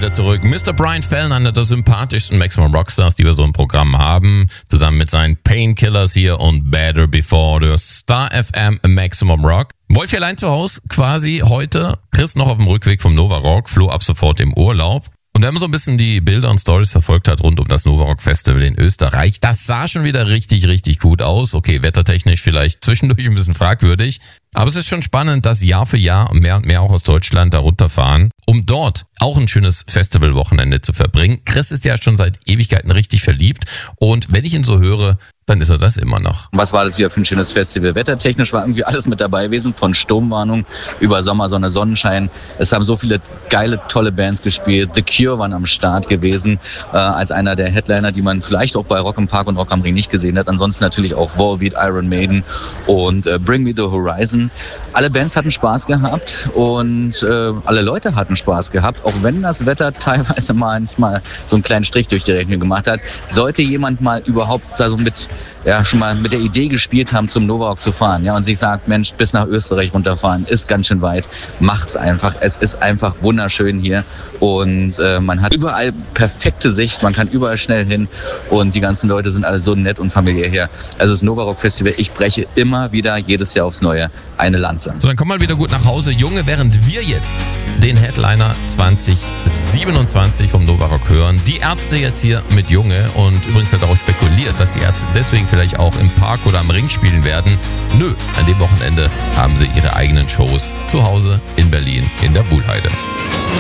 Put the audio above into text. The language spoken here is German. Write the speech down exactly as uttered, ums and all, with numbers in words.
wieder zurück. Mister Brian Fallon, einer der sympathischsten Maximum Rockstars, die wir so im Programm haben. Zusammen mit seinen Painkillers hier und Better Before. Der Star F M Maximum Rock. Wolfi allein zu Hause quasi heute. Chris noch auf dem Rückweg vom Nova Rock. Flo ab sofort im Urlaub. Und wenn man so ein bisschen die Bilder und Stories verfolgt hat rund um das Nova Rock Festival in Österreich, das sah schon wieder richtig, richtig gut aus. Okay, wettertechnisch vielleicht zwischendurch ein bisschen fragwürdig. Aber es ist schon spannend, dass Jahr für Jahr mehr und mehr auch aus Deutschland da runterfahren, um dort auch ein schönes Festivalwochenende zu verbringen. Chris ist ja schon seit Ewigkeiten richtig verliebt. Und wenn ich ihn so höre, dann ist er das immer noch. Was war das wieder für ein schönes Festival? Wettertechnisch war irgendwie alles mit dabei gewesen, von Sturmwarnung über Sommersonne, Sonnenschein. Es haben so viele geile, tolle Bands gespielt. The Cure waren am Start gewesen, äh, als einer der Headliner, die man vielleicht auch bei Rock im Park und Rock am Ring nicht gesehen hat. Ansonsten natürlich auch Volbeat, Iron Maiden und äh, Bring Me the Horizon. Alle Bands hatten Spaß gehabt und äh, alle Leute hatten Spaß gehabt, auch wenn das Wetter teilweise manchmal so einen kleinen Strich durch die Rechnung gemacht hat. Sollte jemand mal überhaupt da so mit ja schon mal mit der Idee gespielt haben, zum Nova Rock zu fahren, ja, und sich sagt, Mensch, bis nach Österreich runterfahren ist ganz schön weit, macht's einfach. Es ist einfach wunderschön hier und äh, man hat überall perfekte Sicht, man kann überall schnell hin und die ganzen Leute sind alle so nett und familiär hier. Also das Nova Rock Festival, ich breche immer wieder jedes Jahr aufs Neue eine Lanze. So, dann komm mal wieder gut nach Hause, Junge, während wir jetzt den Headliner zwanzig siebenundzwanzig vom Nova Rock hören. Die Ärzte jetzt hier mit Junge und übrigens wird darauf spekuliert, dass die Ärzte deswegen vielleicht auch im Park oder am Ring spielen werden. Nö, an dem Wochenende haben sie ihre eigenen Shows zu Hause in Berlin in der Buhlheide.